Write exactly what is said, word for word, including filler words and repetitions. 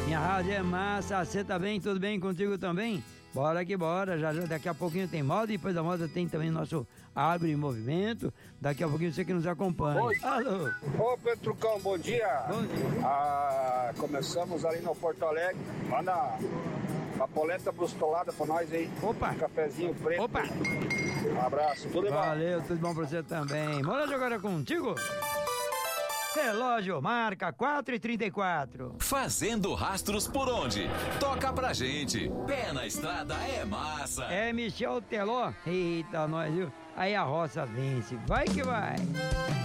Minha rádio é massa, você tá bem? Tudo bem contigo também? Bora que bora, já, já daqui a pouquinho tem moda e depois da moda tem também nosso Abre em Movimento. Daqui a pouquinho você que nos acompanha. Oi. Alô. Ô Petrucão, bom dia. Bom dia. Ah, começamos ali no Porto Alegre. Manda uma polenta brustolada pra nós aí. Opa. Um cafezinho preto. Opa. Um abraço, tudo bom. Valeu, tudo bom pra você também. Bora jogar contigo? Relógio marca quatro e trinta e quatro. Fazendo rastros por onde? Toca pra gente. Pé na estrada é massa. É Michel Teló. Eita, nós, viu? Aí a roça vence. Vai que vai.